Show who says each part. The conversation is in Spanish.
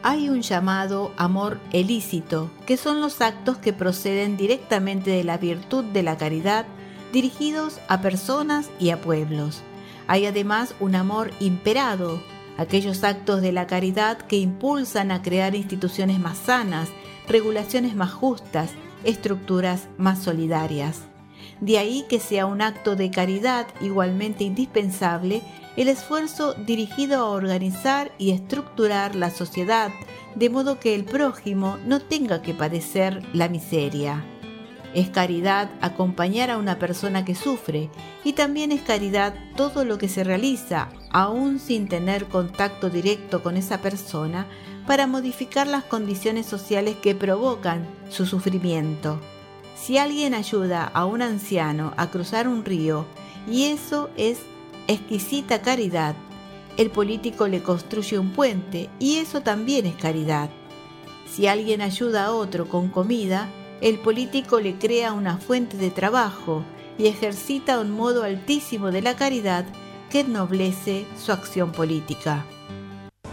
Speaker 1: hay un llamado amor ilícito, que son los actos que proceden directamente de la virtud de la caridad, dirigidos a personas y a pueblos. Hay además un amor imperado, aquellos actos de la caridad que impulsan a crear instituciones más sanas, regulaciones más justas, estructuras más solidarias. De ahí que sea un acto de caridad igualmente indispensable el esfuerzo dirigido a organizar y estructurar la sociedad de modo que el prójimo no tenga que padecer la miseria. Es caridad acompañar a una persona que sufre y también es caridad todo lo que se realiza, aún sin tener contacto directo con esa persona, para modificar las condiciones sociales que provocan su sufrimiento. Si alguien ayuda a un anciano a cruzar un río, y eso es exquisita caridad, el político le construye un puente, y eso también es caridad. Si alguien ayuda a otro con comida, el político le crea una fuente de trabajo y ejercita un modo altísimo de la caridad que ennoblece su acción política.